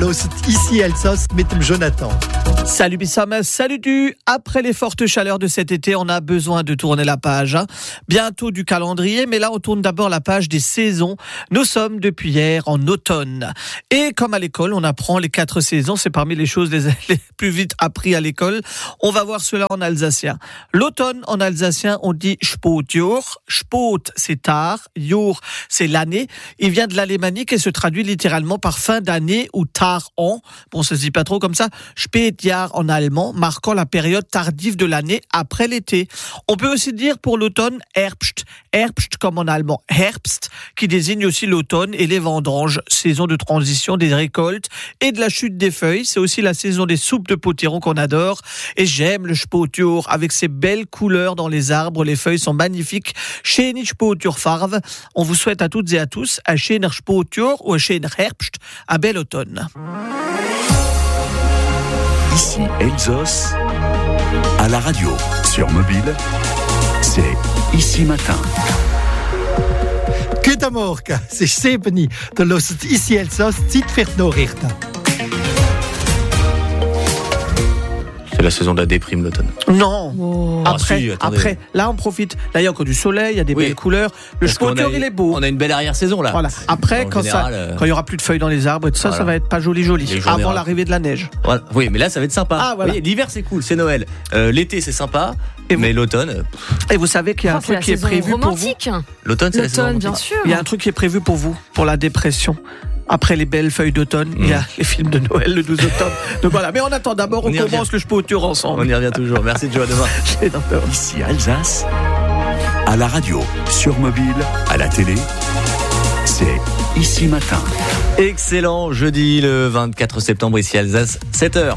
los ici Elsass mit dem Jonathan. Salut Bissam, salut du. Après les fortes chaleurs de cet été, on a besoin de tourner la page. Bientôt du calendrier, mais là on tourne d'abord la page des saisons. Nous sommes depuis hier en automne. Et comme à l'école, on apprend les 4 saisons. C'est parmi les choses les plus vite apprises à l'école. On va voir cela en alsacien. L'automne en alsacien, on dit Spotjahr. Spot, c'est tard. Jahr, c'est l'année. Il vient de l'alémanique et se traduit littéralement par fin d'année ou tard en. Bon, ça se dit pas trop comme ça. Spätjahr en allemand, marquant la période tardive de l'année après l'été. On peut aussi dire pour l'automne Herbst. Herbst comme en allemand Herbst, qui désigne aussi l'automne et les vendanges, saison de transition des récoltes et de la chute des feuilles. C'est aussi la saison des soupes de potiron qu'on adore. Et j'aime le Spotjahr avec ses belles couleurs dans les arbres. Les feuilles sont magnifiques. Schöne Spotjahrfarbe. On vous souhaite à toutes et à tous un schöner Spotjahr ou un schöner Herbst, un bel automne. Ici Elsass, à la radio, sur mobile, c'est Ici Matin. Guten Morgen, es ist 7 Uhr. Da hört ici Elsass, Zeit für die Nachrichten. C'est la saison de la déprime, l'automne. Non. Après, là on profite. Là il y a encore du soleil, il y a des belles couleurs. Le Spotjahr il est beau. On a une belle arrière-saison là. Voilà. Après, quand il y aura plus de feuilles dans les arbres et tout ça, ça va être pas joli. Avant l'arrivée de la neige. Voilà. Oui, mais là ça va être sympa. Ah, voilà. Oui, l'hiver c'est cool, c'est Noël. L'été c'est sympa, mais l'automne. Et vous savez qu'il y a un truc qui est prévu pour vous. L'automne, c'est la saison romantique. Bien sûr. Il y a un truc qui est prévu pour vous, pour la dépression. Après les belles feuilles d'automne, il y a les films de Noël le 12 octobre. Donc voilà, mais on attend d'abord, on commence le Spotjahr ensemble. On y revient toujours. Merci Joe, à demain. Ici Alsace, à la radio, sur mobile, à la télé, c'est Ici Matin. Excellent, jeudi le 24 septembre, ici Alsace, 7h.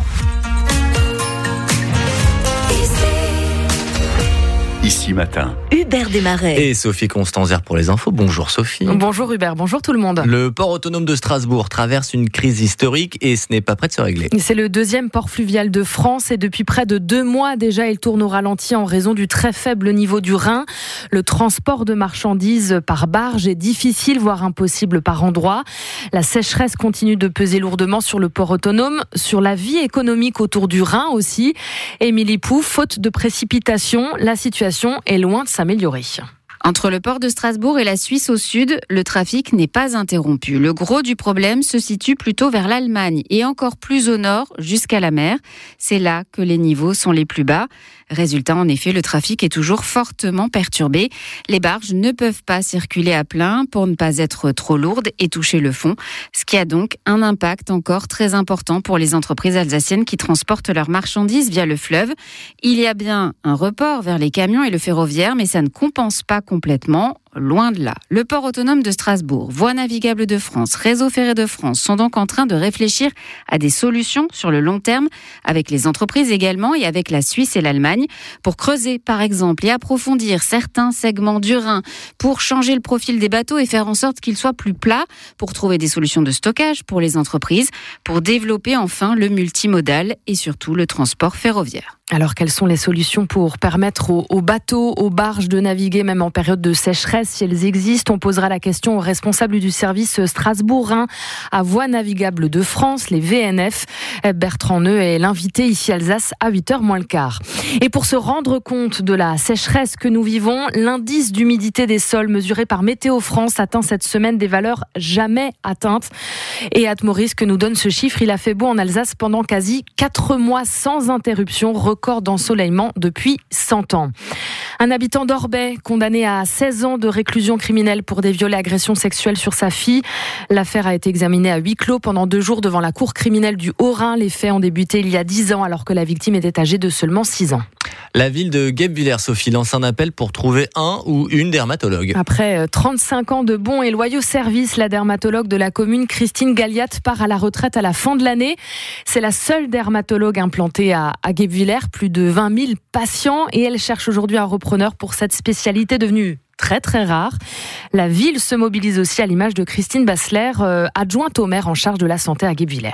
Ici Matin. Hubert Desmarais. Et Sophie Constanzer pour les infos. Bonjour Sophie. Bonjour Hubert, bonjour tout le monde. Le port autonome de Strasbourg traverse une crise historique et ce n'est pas prêt de se régler. C'est le 2e port fluvial de France et depuis près de 2 mois déjà, il tourne au ralenti en raison du très faible niveau du Rhin. Le transport de marchandises par barge est difficile, voire impossible par endroits. La sécheresse continue de peser lourdement sur le port autonome, sur la vie économique autour du Rhin aussi. Émilie Pou, faute de précipitations, la situation est loin de s'améliorer. Entre le port de Strasbourg et la Suisse au sud, le trafic n'est pas interrompu. Le gros du problème se situe plutôt vers l'Allemagne et encore plus au nord, jusqu'à la mer. C'est là que les niveaux sont les plus bas. Résultat, en effet, le trafic est toujours fortement perturbé. Les barges ne peuvent pas circuler à plein pour ne pas être trop lourdes et toucher le fond, ce qui a donc un impact encore très important pour les entreprises alsaciennes qui transportent leurs marchandises via le fleuve. Il y a bien un report vers les camions et le ferroviaire, mais ça ne compense pas complètement. Loin de là. Le port autonome de Strasbourg, Voies navigables de France, Réseau ferré de France sont donc en train de réfléchir à des solutions sur le long terme, avec les entreprises également et avec la Suisse et l'Allemagne, pour creuser par exemple et approfondir certains segments du Rhin, pour changer le profil des bateaux et faire en sorte qu'ils soient plus plats, pour trouver des solutions de stockage pour les entreprises, pour développer enfin le multimodal et surtout le transport ferroviaire. Alors, quelles sont les solutions pour permettre aux bateaux, aux barges de naviguer même en période de sécheresse, si elles existent? On posera la question aux responsables du service Strasbourg-Rhin à Voies navigables de France, les VNF. Bertrand Neu est l'invité ici Alsace à 8h moins le quart. Et pour se rendre compte de la sécheresse que nous vivons, l'indice d'humidité des sols mesuré par Météo France atteint cette semaine des valeurs jamais atteintes. Et Atmoris que nous donne ce chiffre, il a fait beau en Alsace pendant quasi 4 mois sans interruption, record d'ensoleillement depuis 100 ans. Un habitant d'Orbey, condamné à 16 ans de réclusion criminelle pour des viols et agressions sexuelles sur sa fille. L'affaire a été examinée à huis clos pendant 2 jours devant la cour criminelle du Haut-Rhin. Les faits ont débuté il y a 10 ans alors que la victime était âgée de seulement 6 ans. La ville de Guebwiller, Sophie, lance un appel pour trouver un ou une dermatologue. Après 35 ans de bons et loyaux services, la dermatologue de la commune, Christine Galliat, part à la retraite à la fin de l'année. C'est la seule dermatologue implantée à Guebwiller, plus de 20 000 patients, et elle cherche aujourd'hui un repreneur pour cette spécialité devenue très très rare. La ville se mobilise aussi à l'image de Christine Bassler, adjointe au maire en charge de la santé à Guebwiller.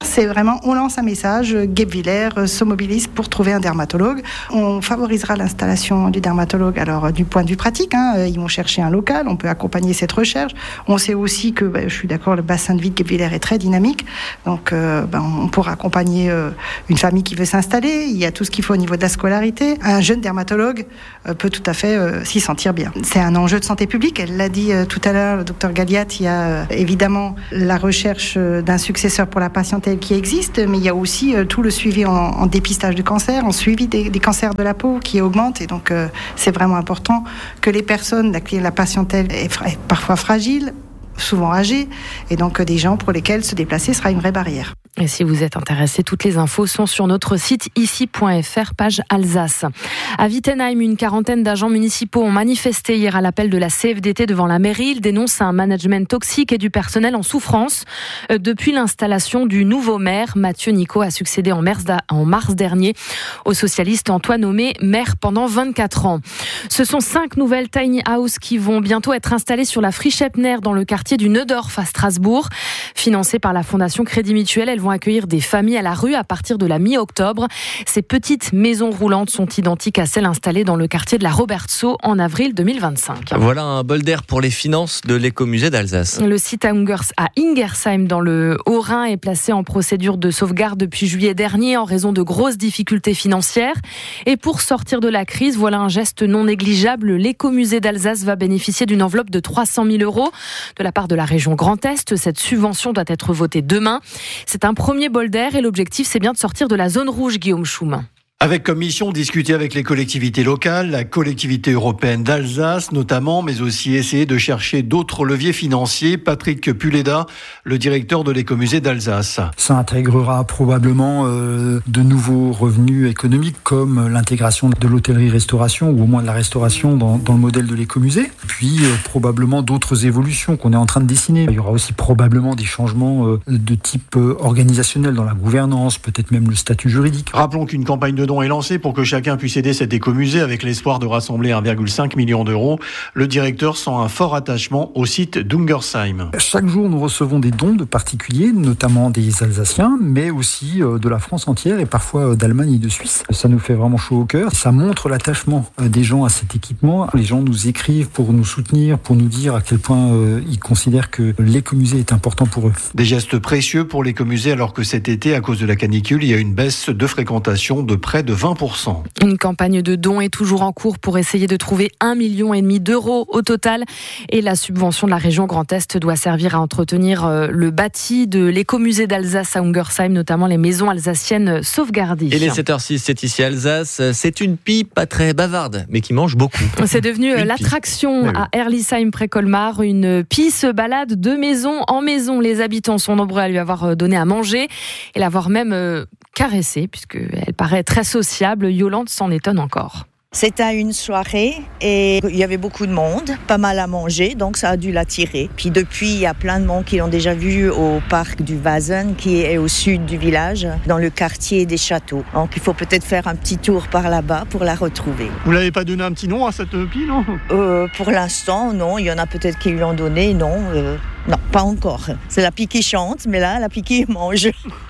C'est vraiment, on lance un message, Guebwiller se mobilise pour trouver un dermatologue. On favorisera l'installation du dermatologue. Alors, du point de vue pratique, ils vont chercher un local, on peut accompagner cette recherche. On sait aussi que, je suis d'accord, le bassin de vie de Guebwiller est très dynamique. Donc, on pourra accompagner une famille qui veut s'installer. Il y a tout ce qu'il faut au niveau de la scolarité. Un jeune dermatologue peut tout à fait s'y sentir bien. C'est un enjeu de santé publique. Elle l'a dit tout à l'heure, le docteur Galliat, il y a évidemment la recherche d'un successeur pour la patientèle qui existe, mais il y a aussi tout le suivi en dépistage de cancer, en suivi des cancers de la peau qui augmentent. Et donc, c'est vraiment important que les personnes, la patientèle est parfois fragile, souvent âgée, et donc des gens pour lesquels se déplacer sera une vraie barrière. Et si vous êtes intéressé, toutes les infos sont sur notre site ici.fr, page Alsace. À Wittenheim, une quarantaine d'agents municipaux ont manifesté hier à l'appel de la CFDT devant la mairie. Ils dénoncent un management toxique et du personnel en souffrance. Depuis l'installation du nouveau maire, Mathieu Nico a succédé en mars dernier au socialiste Antoine Homé, maire pendant 24 ans. Ce sont 5 nouvelles tiny houses qui vont bientôt être installées sur la friche Epner dans le quartier du Neudorf à Strasbourg. Financées par la Fondation Crédit Mutuel, elles vont accueillir des familles à la rue à partir de la mi-octobre. Ces petites maisons roulantes sont identiques à celles installées dans le quartier de la Robertsau en avril 2025. Voilà un bol d'air pour les finances de l'écomusée d'Alsace. Le site à Ingersheim dans le Haut-Rhin est placé en procédure de sauvegarde depuis juillet dernier en raison de grosses difficultés financières. Et pour sortir de la crise, voilà un geste non négligeable. L'écomusée d'Alsace va bénéficier d'une enveloppe de 300 000 € de la part de la région Grand Est. Cette subvention doit être votée demain. C'est un premier bol d'air et l'objectif, c'est bien de sortir de la zone rouge, Guillaume Schum. Avec comme mission discuter avec les collectivités locales, la collectivité européenne d'Alsace notamment, mais aussi essayer de chercher d'autres leviers financiers. Patrick Puleda, le directeur de l'écomusée d'Alsace. Ça intégrera probablement de nouveaux revenus économiques comme l'intégration de l'hôtellerie-restauration ou au moins de la restauration dans le modèle de l'écomusée. Puis probablement d'autres évolutions qu'on est en train de dessiner. Il y aura aussi probablement des changements de type organisationnel dans la gouvernance, peut-être même le statut juridique. Rappelons qu'une campagne de est lancé pour que chacun puisse aider cet écomusée avec l'espoir de rassembler 1,5 million d'euros. Le directeur sent un fort attachement au site d'Ungersheim. Chaque jour, nous recevons des dons de particuliers, notamment des Alsaciens, mais aussi de la France entière et parfois d'Allemagne et de Suisse. Ça nous fait vraiment chaud au cœur. Ça montre l'attachement des gens à cet équipement. Les gens nous écrivent pour nous soutenir, pour nous dire à quel point ils considèrent que l'écomusée est important pour eux. Des gestes précieux pour l'écomusée alors que cet été, à cause de la canicule, il y a une baisse de fréquentation de près de 20%. Une campagne de dons est toujours en cours pour essayer de trouver 1,5 million d'euros au total. Et la subvention de la région Grand Est doit servir à entretenir le bâti de l'écomusée d'Alsace à Ungersheim, notamment les maisons alsaciennes sauvegardées. Et les 7h06, c'est ici Alsace. C'est une pie pas très bavarde, mais qui mange beaucoup. C'est devenu l'attraction à Herlisheim près Colmar. Une pie se balade de maison en maison. Les habitants sont nombreux à lui avoir donné à manger et l'avoir même caressée, puisqu'elle paraît très sociable. Yolande s'en étonne encore. C'était une soirée et il y avait beaucoup de monde, pas mal à manger, donc ça a dû l'attirer. Puis depuis, il y a plein de monde qui l'ont déjà vu au parc du Wazen, qui est au sud du village, dans le quartier des châteaux. Donc il faut peut-être faire un petit tour par là-bas pour la retrouver. Vous l'avez pas donné un petit nom à cette pie, non ? Pour l'instant, non. Il y en a peut-être qui lui l'ont donné, non. Non, pas encore. C'est la pie qui chante, mais là, la pie qui mange.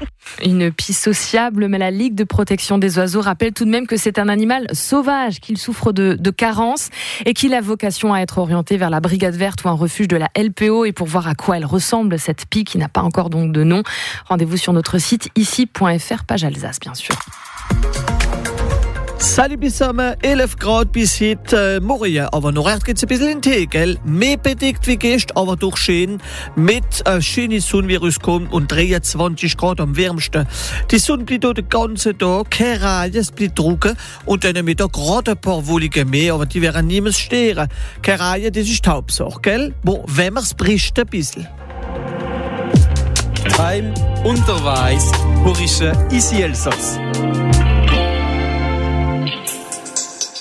Une pie sociable, mais la Ligue de protection des oiseaux rappelle tout de même que c'est un animal sauvage, qu'il souffre de carences et qu'il a vocation à être orienté vers la Brigade Verte ou un refuge de la LPO. Et pour voir à quoi elle ressemble, cette pie qui n'a pas encore donc de nom, rendez-vous sur notre site ici.fr, page Alsace, bien sûr. Salut zusammen, 11 Grad bis heute Morgen, aber noch recht geht's ein bisschen in den Tegel. Mehr bedeckt wie gestern, aber doch schön. Mit schöne Sonne, wie rauskommt, und 23 Grad am wärmsten. Die Sonne bleibt auch den ganzen Tag, keine Reihe, es bleibt trocken, und dann mit gerade ein paar Wolken mehr, aber die werden niemals stören. Keine Reihe, das ist die Hauptsache, gell? Bon, wenn wir's bricht ein bisschen. Heim, unterweis, Horische, ici Elsass.